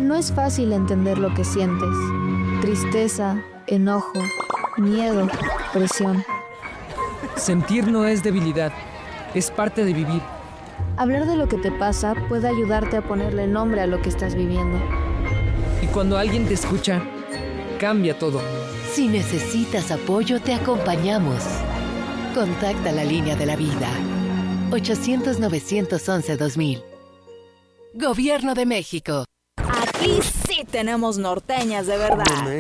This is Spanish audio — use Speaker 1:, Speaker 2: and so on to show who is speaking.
Speaker 1: No es fácil entender lo que sientes. Tristeza, enojo, miedo, presión.
Speaker 2: Sentir no es debilidad, es parte de vivir.
Speaker 1: Hablar de lo que te pasa puede ayudarte a ponerle nombre a lo que estás viviendo.
Speaker 2: Y cuando alguien te escucha, cambia todo.
Speaker 3: Si necesitas apoyo, te acompañamos. Contacta la línea de la vida. 800-911-2000. Gobierno de México.
Speaker 4: Aquí sí tenemos norteñas de verdad.